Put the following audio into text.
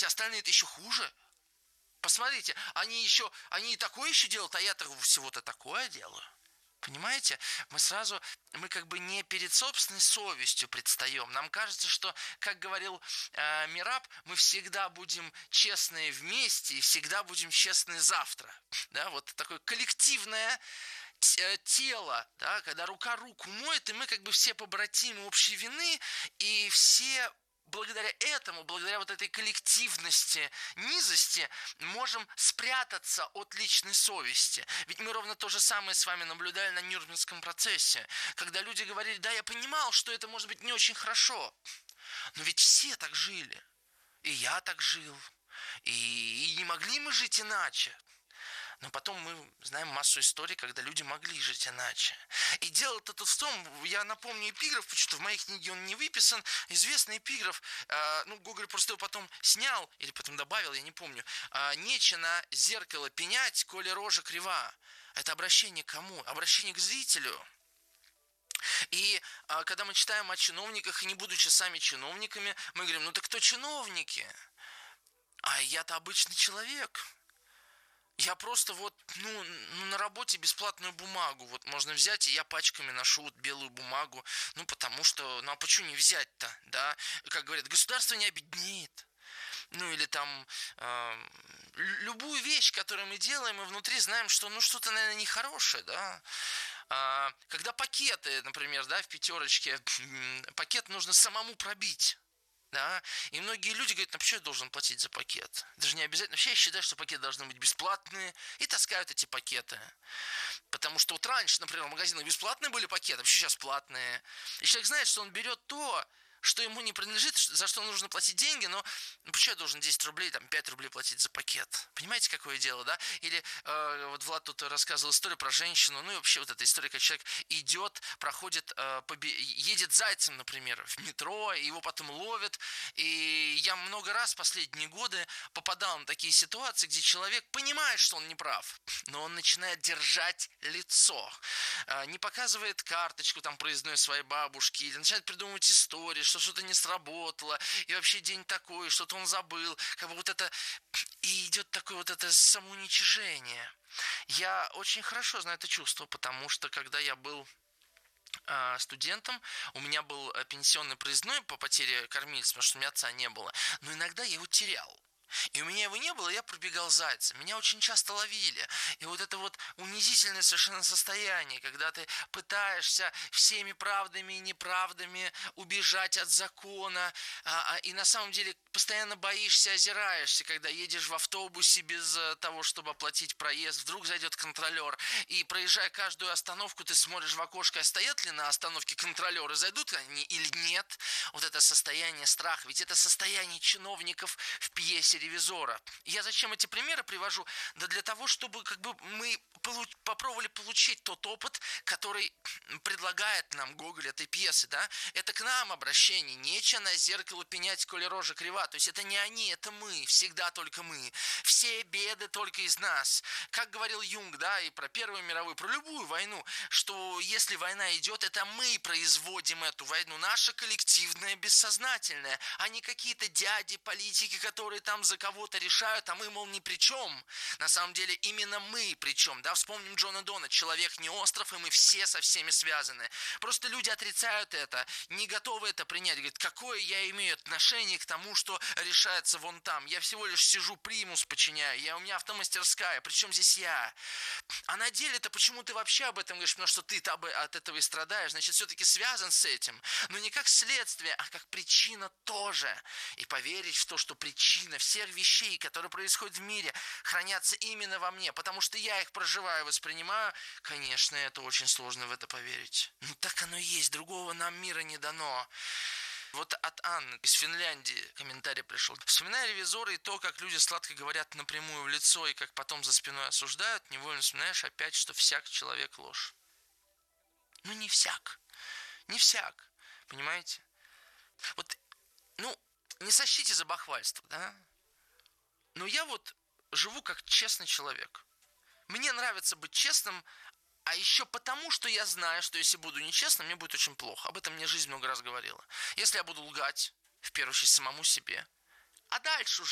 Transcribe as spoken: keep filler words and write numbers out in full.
все остальные это еще хуже. Посмотрите, они еще, они и такое еще делают, а я-то всего-то такое делаю. Понимаете? Мы сразу, мы как бы не перед собственной совестью предстаем. Нам кажется, что, как говорил э, Мираб, мы всегда будем честные вместе и всегда будем честны завтра. Да, вот такое коллективное тело, да, когда рука руку моет, и мы как бы все побратимы общей вины, и все благодаря этому, благодаря вот этой коллективности, низости, можем спрятаться от личной совести. Ведь мы ровно то же самое с вами наблюдали на Нюрнбергском процессе, когда люди говорили: да, я понимал, что это может быть не очень хорошо, но ведь все так жили, и я так жил, и, и не могли мы жить иначе. Но потом мы знаем массу историй, когда люди могли жить иначе. И дело-то тут в том, я напомню эпиграф, почему-то в моей книге он не выписан, известный эпиграф, э, ну, Гоголь просто его потом снял, или потом добавил, я не помню, э, «Нече на зеркало пенять, коли рожа крива». Это обращение к кому? Обращение к зрителю. И э, когда мы читаем о чиновниках, и не будучи сами чиновниками, мы говорим: ну так кто чиновники? А я-то обычный человек. Я просто вот, ну, на работе бесплатную бумагу вот можно взять, и я пачками ношу вот белую бумагу, ну, потому что, ну, а почему не взять-то, да? Как говорят, государство не обеднеет. Ну, или там э, любую вещь, которую мы делаем, мы внутри знаем, что, ну, что-то, наверное, нехорошее, да? А, когда пакеты, например, да, в пятерочке, пакет нужно самому пробить. Да? И многие люди говорят: ну почему я должен платить за пакет? Это же не обязательно. Вообще я считаю, что пакеты должны быть бесплатные, и таскают эти пакеты. Потому что вот раньше, например, в магазинах бесплатные были пакеты, вообще сейчас платные. И человек знает, что он берет то, что ему не принадлежит, за что нужно платить деньги, но ну, почему я должен десять рублей, там, пять рублей платить за пакет? Понимаете, какое дело, да? Или э, вот Влад тут рассказывал историю про женщину, ну и вообще вот эта история, как человек идет, проходит, э, побе... едет зайцем, например, в метро, и его потом ловят. И я много раз в последние годы попадал на такие ситуации, где человек понимает, что он не прав, но он начинает держать лицо, э, не показывает карточку там проездной своей бабушки, или начинает придумывать истории, что что-то не сработало, и вообще день такой, что-то он забыл, как бы вот это, и идет такое вот это самоуничижение. Я очень хорошо знаю это чувство, потому что когда я был э, студентом, у меня был пенсионный проездной по потере кормильца, потому что у меня отца не было, но иногда я его терял. И у меня его не было, я пробегал зайцем. Меня очень часто ловили. И вот это вот унизительное совершенно состояние, когда ты пытаешься всеми правдами и неправдами убежать от закона, а, а, и на самом деле постоянно боишься, озираешься, когда едешь в автобусе без того, чтобы оплатить проезд. Вдруг зайдет контролер, и проезжая каждую остановку, ты смотришь в окошко, а стоят ли на остановке контролеры, зайдут они или нет. Вот это состояние страха. Ведь это состояние чиновников в пьесе «Ревизора». Я зачем эти примеры привожу? Да для того, чтобы как бы мы получ- попробовали получить тот опыт, который предлагает нам Гоголь этой пьесы, да? Это к нам обращение. Нече на зеркало пенять, коли рожа крива. То есть это не они, это мы, всегда только мы. Все беды только из нас. Как говорил Юнг, да, и про Первую мировую, про любую войну, что если война идет, это мы производим эту войну, наша коллективная, бессознательная, а не какие-то дяди, политики, которые там за кого-то решают, а мы, мол, ни при чем. На самом деле именно мы причем, да, вспомним Джона Дона, человек не остров, и мы все со всеми связаны. Просто люди отрицают это, не готовы это принять, говорят: какое я имею отношение к тому, что решается вон там, я всего лишь сижу, примус подчиняю, я, у меня автомастерская, причем здесь я. А на деле-то почему ты вообще об этом говоришь? Потому что ты от этого и страдаешь, значит, все-таки связан с этим, но не как следствие, а как причина тоже. И поверить в то, что причина всех вещей, которые происходят в мире, хранятся именно во мне, потому что я их проживаю, воспринимаю, конечно, это очень сложно в это поверить. Ну так оно и есть, другого нам мира не дано. Вот от Анны из Финляндии комментарий пришел. Вспоминая «Ревизора» и то, как люди сладко говорят напрямую в лицо и как потом за спиной осуждают, невольно вспоминаешь опять, что всяк человек ложь. Ну не всяк, не всяк, понимаете? Вот, ну, не сочтите за бахвальство, да? Но я вот живу как честный человек. Мне нравится быть честным, а еще потому, что я знаю, что если буду нечестным, мне будет очень плохо. Об этом мне жизнь много раз говорила. Если я буду лгать, в первую очередь, самому себе, а дальше уже